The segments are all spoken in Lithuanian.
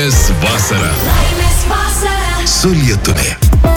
Laimės vasara. Su Lietuve.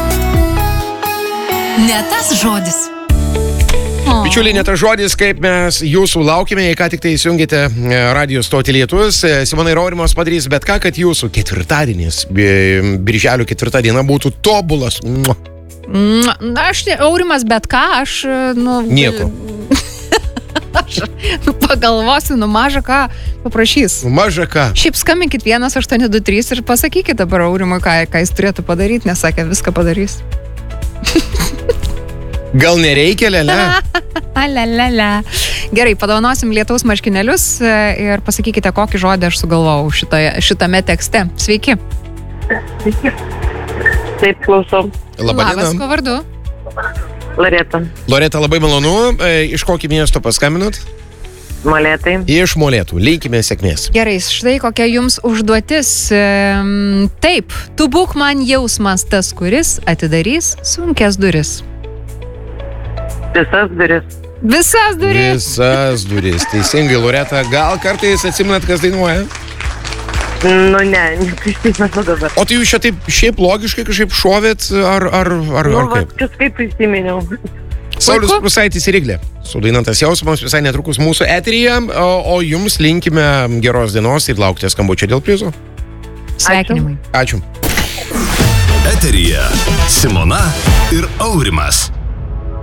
Ne tas žodis. Bičiuliai, ne tas žodis, kaip mes jūsų laukime, jei ką tik tai įsijungite radio stotį Lietus. Simona ir Aurimas padarys bet ką, kad jūsų ketvirtadienis, birželio 4 diena būtų tobulas. Aš, Aurimas, bet ką, aš, Nieko. Aš pagalvosiu, maža ką paprašys. Maža ką. Šiaip skambinkit 1823 ir pasakykit dabar Aurimui, ką jis turėtų padaryti, nes sakė, viską padarys. Gal nereikia, lele? Lele. Gerai, padovanosim lietaus marškinėlius ir pasakykite, kokį žodį aš sugalvojau šitame tekste. Sveiki. Sveiki. Taip, klausom. Labas, kuo vardu? Loreta. Loreta, labai malonu. Iš kokį miesto paskambinot? Molėtai. Iš Molėtų. Linkime sėkmės. Gerai, štai kokia jums užduotis. Taip, tu būk man jausmas tas, kuris atidarys sunkias duris. Visas duris. Visas duris. Visas duris. Teisingai, Loreta. Gal kartais atsimenat, kas dainuoja? Ne, kažkaip nesu dabar. O tai jūs čia taip šiaip logiškai kažkaip šovėt, ar kaip? Kažkaip prisiminiau. Saulius Prūsaitis ir Iglė. Sudainantas jausmas visai netrukus mūsų eteryje, o jums linkime geros dienos ir laukite skambučio dėl prizo. Sveikinimai. Ačiū. Eteryje Simona ir Aurimas.